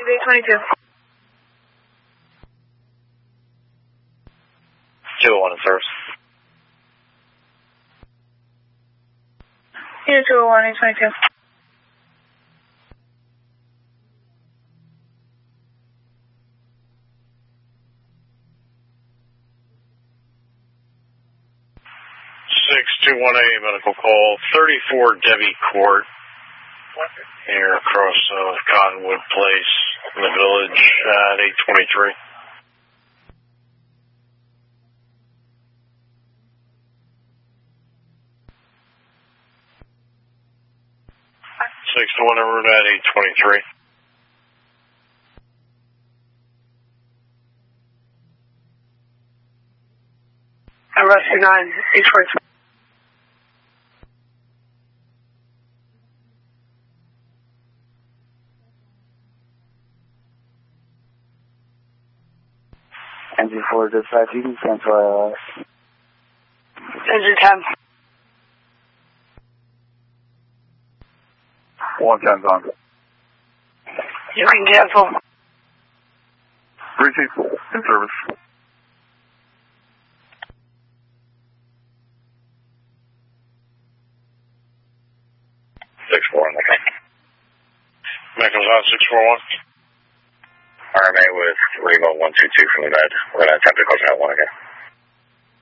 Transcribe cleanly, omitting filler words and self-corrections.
822. 201 in service. Unit 201, 822. Medical call, 34 Debbie Court, here across Cottonwood Place in the village at 823. To one route at 823. Rescue 9, 823. Engine 4 dispatch, you can cancel ILS. Engine 10. 110's on. You can cancel. Received. In service. Mecha's on 641. RMA with Lima 122 from the med. We're going to attempt to close out one again.